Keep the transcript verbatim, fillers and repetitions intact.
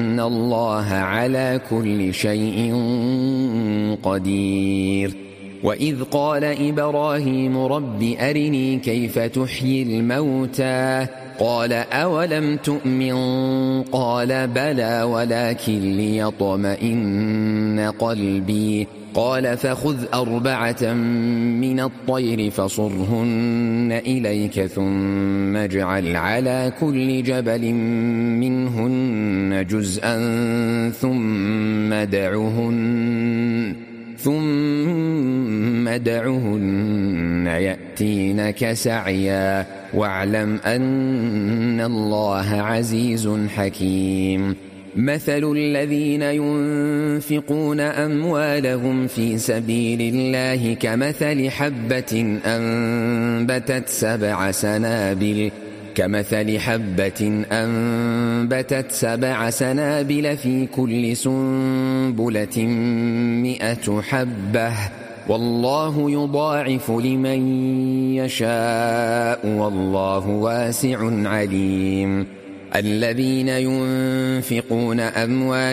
أن الله على كل شيء قدير. وإذ قال إبراهيم رب أرني كيف تحيي الموتى قال أولم تؤمن قال بلى ولكن ليطمئن قلبي قال فخذ أربعة من الطير فصرهن إليك ثم اجعل على كل جبل منهن جزءا ثم دعهن ثم دعهن يأتينك سعيا واعلم أن الله عزيز حكيم. مثل الذين ينفقون أموالهم في سبيل الله كمثل حبة أنبتت سبع سنابل كمثل حبة أنبتت سبع سنابل في كل سنبلة مئة حبة والله يضاعف لمن يشاء والله واسع عليم. الذين ينفقون أموالهم